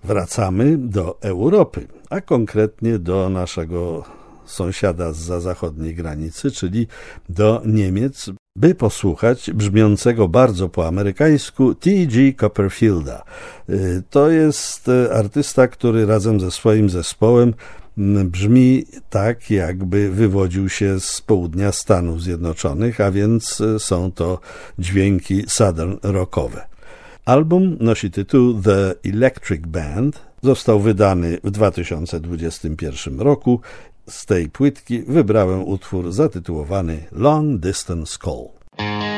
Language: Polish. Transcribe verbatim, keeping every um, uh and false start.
Wracamy do Europy, a konkretnie do naszego sąsiada zza zachodniej granicy, czyli do Niemiec, by posłuchać brzmiącego bardzo po amerykańsku T G Copperfielda. To jest artysta, który razem ze swoim zespołem brzmi tak, jakby wywodził się z południa Stanów Zjednoczonych, a więc są to dźwięki southern rockowe. Album nosi tytuł The Electric Band, został wydany w dwa tysiące dwudziestym pierwszym roku. Z tej płytki wybrałem utwór zatytułowany Long Distance Call.